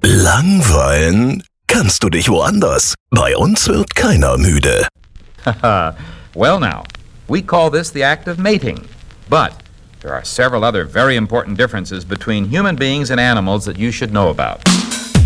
Langweilen? Kannst du dich woanders? Bei uns wird keiner müde. Well, now, we call this the act of mating. But there are several other very important differences between human beings and animals that you should know about.